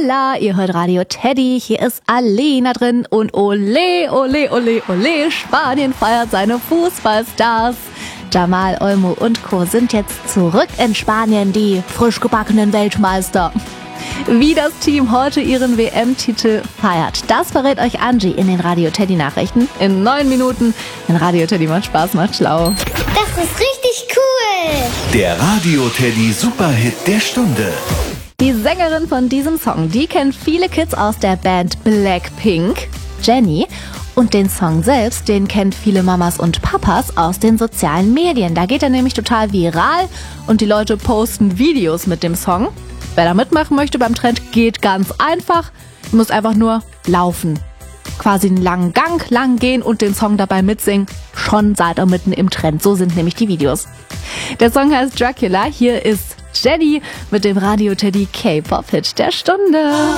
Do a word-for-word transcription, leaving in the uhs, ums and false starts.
Holla, ihr hört Radio Teddy, hier ist Alena drin und ole, ole, ole, ole, Spanien feiert seine Fußballstars. Jamal, Olmo und Co. sind jetzt zurück in Spanien, die frisch gebackenen Weltmeister. Wie das Team heute ihren W M-Titel feiert, das verrät euch Angie in den Radio Teddy Nachrichten in neun Minuten. Denn Radio Teddy macht Spaß, macht schlau. Das ist richtig cool. Der Radio Teddy Superhit der Stunde. Die Sängerin von diesem Song, die kennen viele Kids aus der Band Blackpink, Jennie. Und den Song selbst, den kennt viele Mamas und Papas aus den sozialen Medien. Da geht er nämlich total viral und die Leute posten Videos mit dem Song. Wer da mitmachen möchte beim Trend, geht ganz einfach. Ihr müsst einfach nur laufen. Quasi einen langen Gang lang gehen und den Song dabei mitsingen. Schon seid ihr mitten im Trend. So sind nämlich die Videos. Der Song heißt Dracula. Hier ist Jennie mit dem Radio Teddy K-Pop-Hit der Stunde.